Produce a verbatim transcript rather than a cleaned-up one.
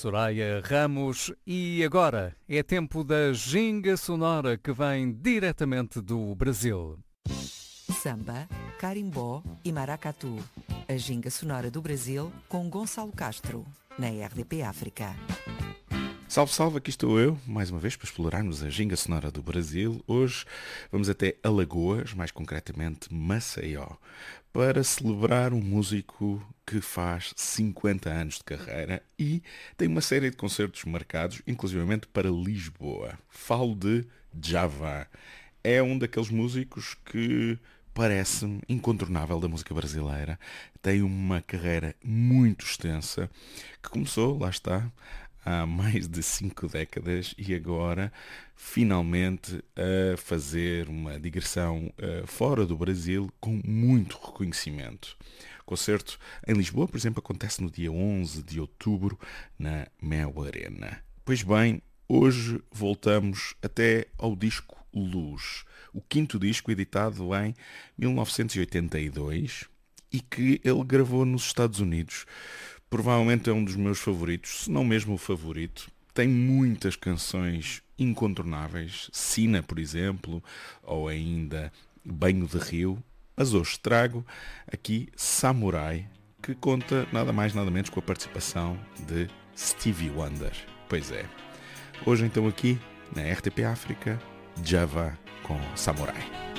Soraya Ramos, e agora é tempo da ginga sonora que vem diretamente do Brasil. Samba, carimbó e maracatu. A ginga sonora do Brasil com Gonçalo Castro, na R D P África. Salve, salve, aqui estou eu, mais uma vez, para explorarmos a ginga sonora do Brasil. Hoje vamos até Alagoas, mais concretamente Maceió, para celebrar um músico que faz cinquenta anos de carreira e tem uma série de concertos marcados, inclusivamente para Lisboa. Falo de Djavan. É um daqueles músicos que parece-me incontornável da música brasileira. Tem uma carreira muito extensa, que começou, lá está, há mais de cinco décadas e agora finalmente a fazer uma digressão uh, fora do Brasil com muito reconhecimento. O concerto em Lisboa, por exemplo, acontece no dia onze de outubro na Mel Arena. Pois bem, hoje voltamos até ao disco Luz, o quinto disco editado em mil novecentos e oitenta e dois e que ele gravou nos Estados Unidos. Provavelmente é um dos meus favoritos, se não mesmo o favorito. Tem muitas canções incontornáveis, Sina, por exemplo, ou ainda Banho de Rio. Mas hoje trago aqui Samurai, que conta nada mais nada menos com a participação de Stevie Wonder. Pois é. Hoje então aqui, na R T P África, Djavan com Samurai.